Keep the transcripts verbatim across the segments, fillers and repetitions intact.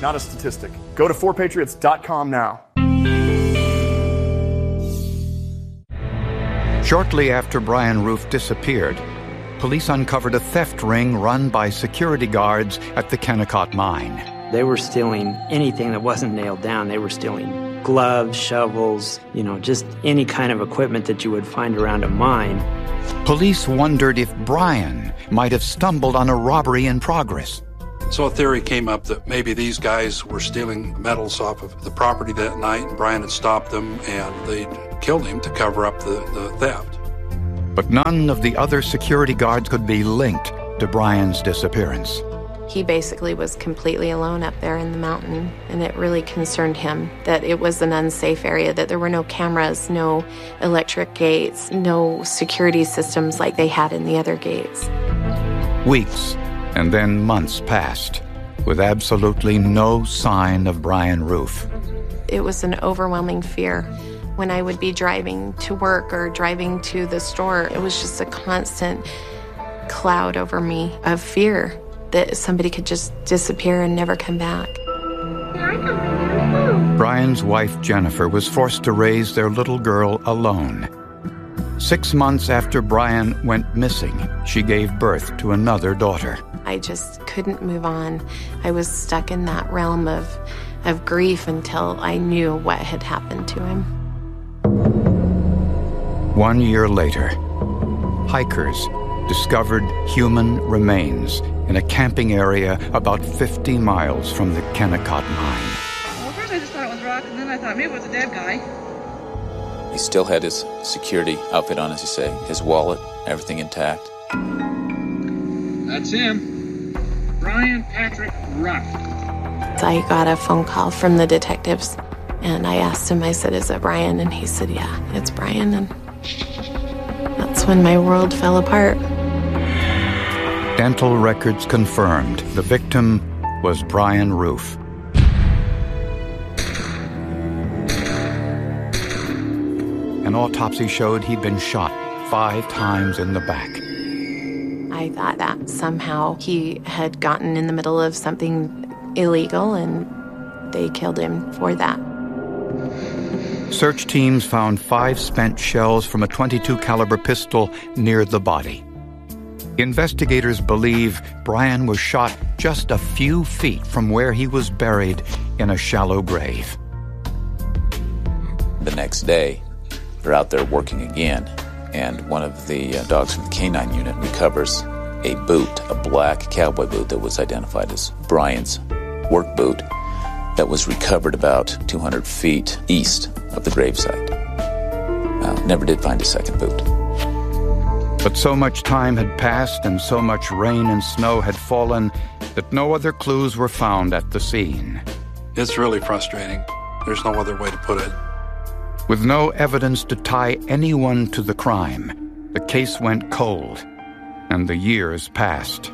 not a statistic. Go to four patriots dot com now. Shortly after Brian Roof disappeared, police uncovered a theft ring run by security guards at the Kennecott mine. They were stealing anything that wasn't nailed down. They were stealing gloves, shovels, you know, just any kind of equipment that you would find around a mine. Police wondered if Brian might have stumbled on a robbery in progress. So a theory came up that maybe these guys were stealing metals off of the property that night, and Brian had stopped them, and they'd killed him to cover up the, the theft. But none of the other security guards could be linked to Brian's disappearance. He basically was completely alone up there in the mountain, and it really concerned him that it was an unsafe area, that there were no cameras, no electric gates, no security systems like they had in the other gates. Weeks and then months passed with absolutely no sign of Brian Roof. It was an overwhelming fear. When I would be driving to work or driving to the store, it was just a constant cloud over me of fear that somebody could just disappear and never come back. Brian's wife, Jennifer, was forced to raise their little girl alone. Six months after Brian went missing, she gave birth to another daughter. I just couldn't move on. I was stuck in that realm of, of grief until I knew what had happened to him. One year later, hikers discovered human remains in a camping area about fifty miles from the Kennecott mine. Well, first I just thought it was rocks, and then I thought maybe it was a dead guy. He still had his security outfit on, as you say, his wallet, everything intact. That's him, Brian Patrick Ruff. I got a phone call from the detectives, and I asked him, I said, is it Brian? And he said, yeah, it's Brian. And that's when my world fell apart. Dental records confirmed the victim was Brian Roof. An autopsy showed he'd been shot five times in the back. I thought that somehow he had gotten in the middle of something illegal and they killed him for that. Search teams found five spent shells from a twenty-two caliber pistol near the body. Investigators believe Brian was shot just a few feet from where he was buried in a shallow grave. The next day, they're out there working again, and one of the uh, dogs from the canine unit recovers a boot, a black cowboy boot that was identified as Brian's work boot that was recovered about two hundred feet east of the gravesite. Uh, never did find a second boot. But so much time had passed and so much rain and snow had fallen that no other clues were found at the scene. It's really frustrating. There's no other way to put it. With no evidence to tie anyone to the crime, the case went cold, and the years passed.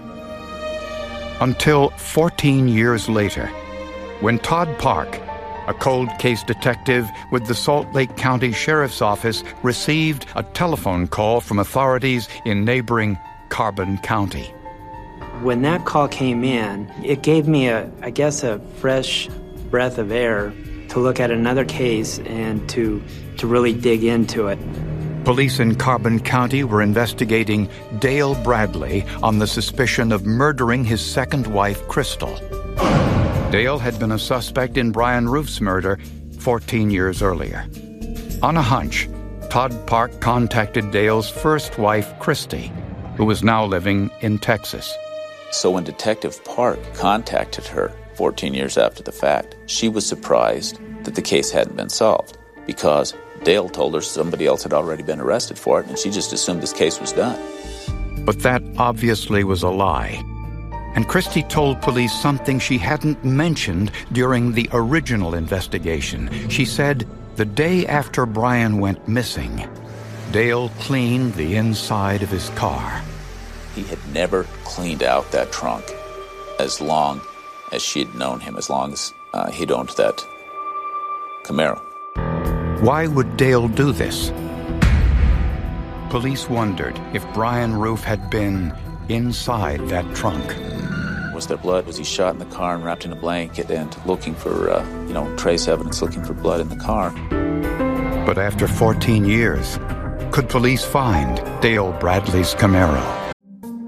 Until fourteen years later, when Todd Park, a cold case detective with the Salt Lake County Sheriff's Office, received a telephone call from authorities in neighboring Carbon County. When that call came in, it gave me, a, I guess, a fresh breath of air to look at another case and to, to really dig into it. Police in Carbon County were investigating Dale Bradley on the suspicion of murdering his second wife, Crystal. Dale had been a suspect in Brian Roof's murder fourteen years earlier. On a hunch, Todd Park contacted Dale's first wife, Christy, who was now living in Texas. So when Detective Park contacted her fourteen years after the fact, she was surprised that the case hadn't been solved because Dale told her somebody else had already been arrested for it, and she just assumed this case was done. But that obviously was a lie. And Christy told police something she hadn't mentioned during the original investigation. She said the day after Brian went missing, Dale cleaned the inside of his car. He had never cleaned out that trunk as long as she'd known him, as long as uh, he'd owned that Camaro. Why would Dale do this? Police wondered if Brian Roof had been inside that trunk. Was there blood? Was he shot in the car and wrapped in a blanket and looking for, uh, you know, trace evidence, looking for blood in the car? But after fourteen years, could police find Dale Bradley's Camaro?